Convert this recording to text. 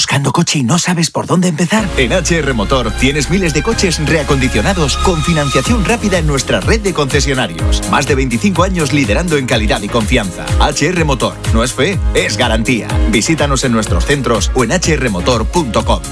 buscando coche y no sabes por dónde empezar? En HR Motor tienes miles de coches reacondicionados con financiación rápida en nuestra red de concesionarios. Más de 25 años liderando en calidad y confianza. HR Motor. No es fe, es garantía. Visítanos en nuestros centros o en hrmotor.com.